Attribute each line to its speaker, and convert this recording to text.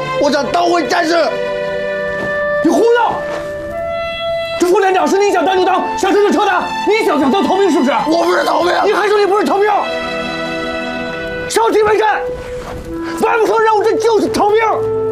Speaker 1: 我想当回战士。
Speaker 2: 你胡闹！这副连长是你想当就当，想撤就撤的，你想当逃兵是不是？
Speaker 1: 我不是逃兵，
Speaker 2: 你还说你不是逃兵？上体为阵，完不成任务，这就是逃兵。